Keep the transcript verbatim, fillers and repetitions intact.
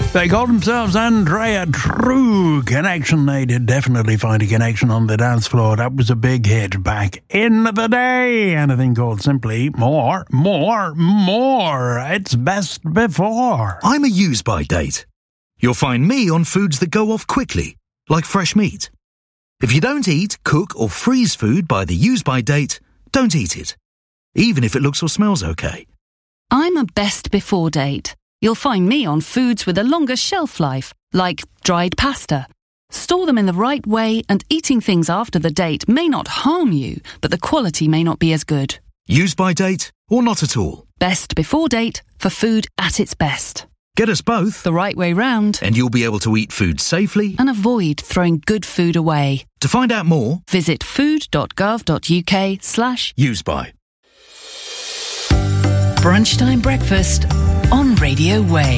They called themselves Andrea. True connection. They did definitely find a connection on the dance floor. That was a big hit back in the day. Anything called simply more, more, more. It's best before. I'm a use-by date. You'll find me on foods that go off quickly, like fresh meat. If you don't eat, cook or freeze food by the use-by date, don't eat it, even if it looks or smells okay. I'm a best before date. You'll find me on foods with a longer shelf life, like dried pasta. Store them in the right way, and eating things after the date may not harm you, but the quality may not be as good. Use by date or not at all. Best before date for food at its best. Get us both the right way round, and you'll be able to eat food safely and avoid throwing good food away. To find out more, visit food.gov.uk slash use by. Brunchtime breakfast on Radio Way.